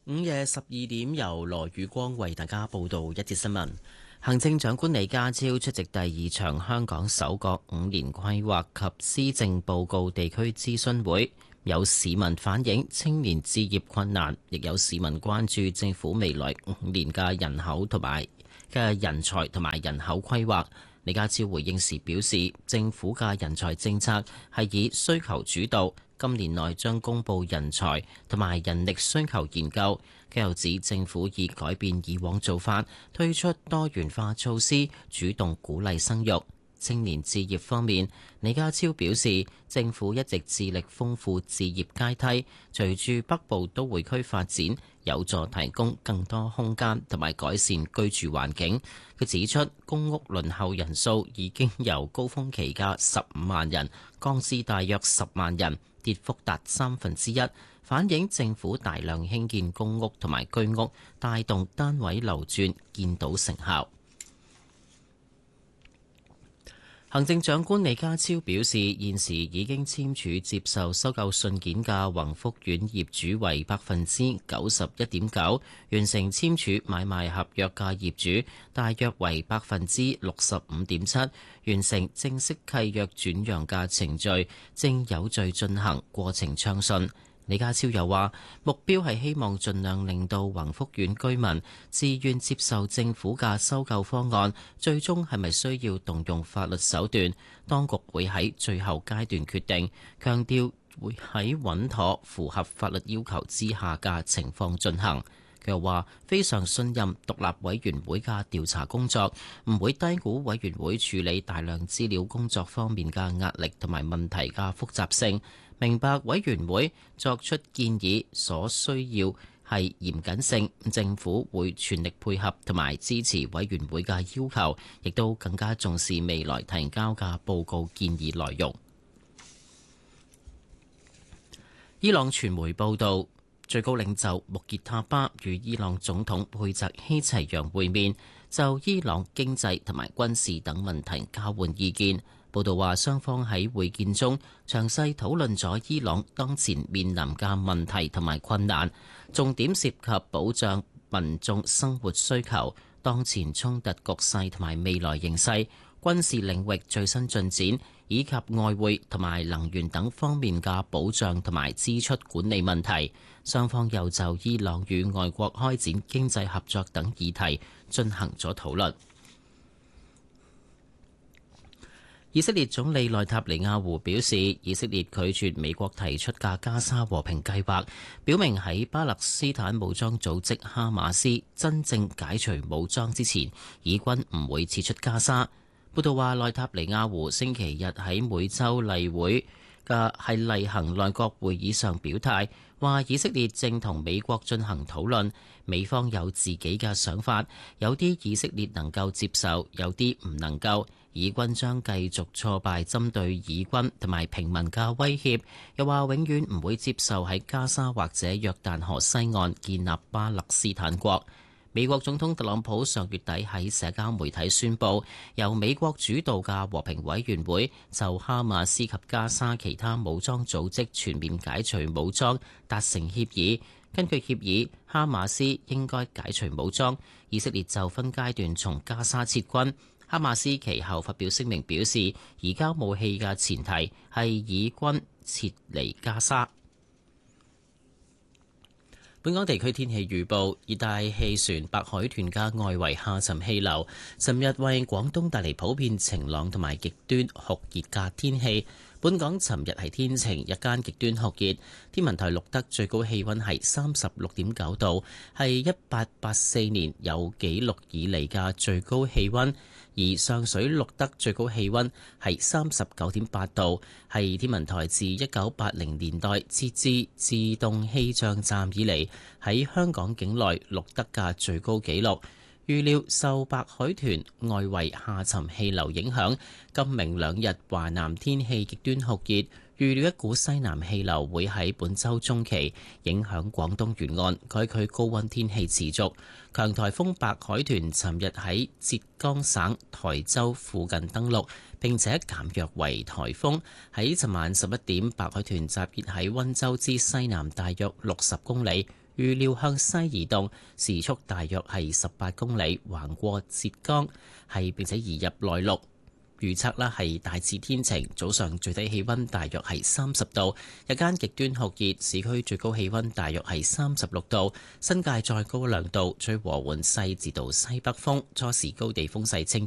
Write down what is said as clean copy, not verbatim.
午夜12點，由羅宇光為大家報道一節新聞。行政長官李家超出席第二場香港首個5年規劃及施政報告地區諮詢會，有市民反映青年置業困難，亦有市民關注政府未來5年嘅人才同埋人口規劃。李家超回應時表示，政府嘅人才政策係以需求主導，今年內將公布人才同埋人力需求研究。佢又指政府已改變以往做法，推出多元化措施，主動鼓勵生育。青年置業方面，李家超表示，政府一直致力豐富置業階梯，隨住北部都會區發展，有助提供更多空間同埋改善居住環境。佢指出，公屋輪候人數已經由高峰期嘅15萬人降至大約10萬人，跌幅達1/3，反映政府大量興建公屋同埋居屋，帶動單位流轉，見到成效。行政長官李家超表示，現時已經簽署接受收購信件嘅宏福苑業主為91.9%，完成簽署買賣合約嘅業主大約為65.7%，完成正式契約轉讓嘅程序正有序進行，過程暢順。李家超又話，目標係希望盡量令到宏福苑居民自願接受政府嘅收購方案，最終係咪需要動用法律手段，當局會喺最後階段決定，強調會喺穩妥符合法律要求之下嘅情況進行。佢又話非常信任獨立委員會嘅調查工作，唔會低估委員會處理大量資料工作方面嘅壓力同埋問題嘅複雜性，明白委員會作出建議所需要係嚴謹性，政府會全力配合同埋支持委員會嘅要求，亦都更加重視未來提交嘅報告建議內容。伊朗傳媒報導，最高領袖穆傑塔巴與伊朗總統佩澤希齊揚會面，就伊朗經濟同埋軍事等問題交換意見。報道話，雙方喺會見中詳細討論咗伊朗當前面臨嘅問題同埋困難，重點涉及保障民眾生活需求、當前衝突局勢同埋未來形勢、軍事領域最新進展，以及外匯同埋能源等方面嘅保障同埋支出管理問題。雙方又就伊朗與外國開展經濟合作等議題進行咗討論。以色列總理內塔尼亞胡表示，以色列拒絕美國提出嘅加沙和平計劃，表明喺巴勒斯坦武裝組織哈馬斯真正解除武裝之前，以軍唔會撤出加沙。報道話，內塔尼亞胡星期日喺每週例行內閣會議上表態，話以色列正同美國進行討論，美方有自己嘅想法，有啲以色列能夠接受，有啲唔能夠。以軍將繼續挫敗針對以軍同埋平民嘅威脅，又話永遠唔會接受喺加沙或者約旦河西岸建立巴勒斯坦國。美國總統特朗普上月底喺社交媒體宣布，由美國主導嘅和平委員會就哈馬斯及加沙其他武裝組織全面解除武裝達成協議。根據協議，哈馬斯應該解除武裝，以色列就分階段從加沙撤軍。哈馬斯其後發表聲明表示，移交武器嘅前提係以軍撤離加沙。本港地區天氣預報，熱帶氣旋白海豚嘅外圍下沉氣流尋日為廣東帶嚟普遍晴朗同埋極端酷熱嘅天氣。本港尋日係天晴，日間極端酷熱，天文台錄得最高氣溫係36.9度，係1884年有紀錄以嚟嘅最高氣溫。而上水錄得最高氣溫係39.8度，係天文台自1980年代設置自動氣象站以嚟喺香港境內錄得嘅最高紀錄。預料受白海豚外圍下沉氣流影響，今明兩日華南天氣極端酷熱。預料一股西南氣流會喺本週中期影響廣東沿岸，該區高溫天氣持續。強颱風白海豚尋日喺浙江省台州附近登陸，並且減弱為颱風。喺尋晚11點，白海豚集結喺溫州之西南大約60公里， 預料向西移動，時速大約係18公里，橫過浙江，並且移入內陸。預測啦係大致天晴，早上最低氣溫大約係30度，日間極端酷熱，市區最高氣溫大約係36度，新界再高2度，吹和緩西至到西北風，初時高地風勢清。